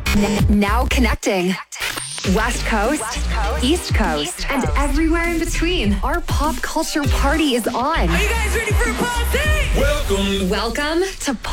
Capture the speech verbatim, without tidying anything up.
N- now connecting. West Coast, East Coast, and everywhere in between. Our pop culture party is on. Are you guys ready for a party? Welcome. Welcome to